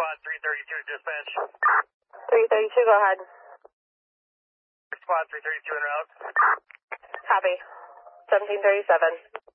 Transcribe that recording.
Squad 332 dispatch. 332, go ahead. Squad 332 en route. Copy. 1737.